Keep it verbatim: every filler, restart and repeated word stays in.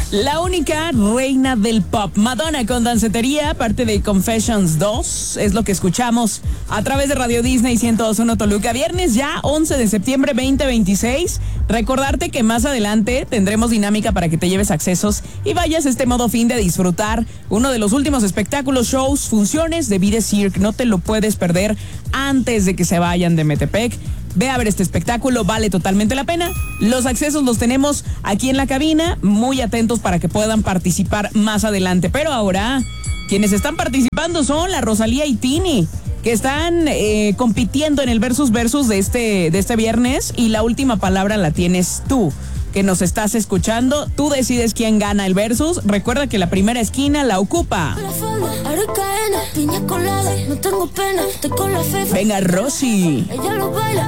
La única reina del pop, Madonna con Dancetería, parte de Confessions dos, es lo que escuchamos a través de Radio Disney ciento dos punto uno Toluca. Viernes ya, once de septiembre veinte veintiséis. Recordarte que más adelante tendremos dinámica para que te lleves accesos y vayas a este modo fin de disfrutar uno de los últimos espectáculos, shows, funciones de Vida Cirque. No te lo puedes perder antes de que se vayan de Metepec. Ve a ver este espectáculo, vale totalmente la pena. Los accesos los tenemos aquí en la cabina, muy atentos para que puedan participar más adelante. Pero ahora, quienes están participando son la Rosalía y Tini, que están eh, compitiendo en el versus versus de este, de este viernes, y la última palabra la tienes tú, que nos estás escuchando. Tú decides quién gana el versus. Recuerda que la primera esquina la ocupa. Venga, Rosy. Ella lo baila.